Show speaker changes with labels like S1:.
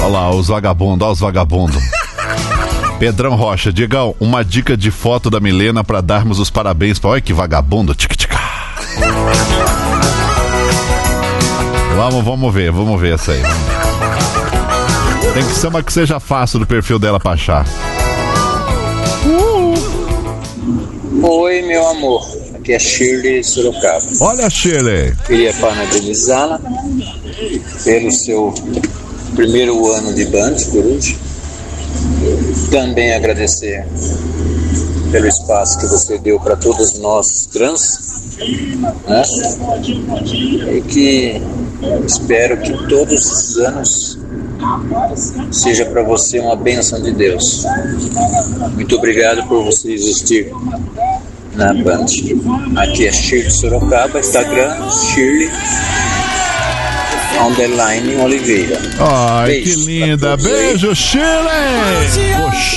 S1: Olha lá, os vagabundos, olha os vagabundos. Pedrão Rocha, Diegão, uma dica de foto da Milena pra darmos os parabéns pra... Olha que vagabundo. Vamos ver essa aí. Tem que ser uma que seja fácil do perfil dela pra achar.
S2: Oi, meu amor. Aqui é Shirley Sorocaba.
S1: Olha, Shirley.
S2: Queria parabenizá-la pelo seu primeiro ano de Band Coruja. Também agradecer pelo espaço que você deu para todos nós trans, né? E que espero que todos os anos seja para você uma bênção de Deus. Muito obrigado por você existir na Band. Aqui é Shirley Sorocaba, Instagram Shirley _Oliveira.
S1: Ai, beijo, que linda. Beijo, Shirley.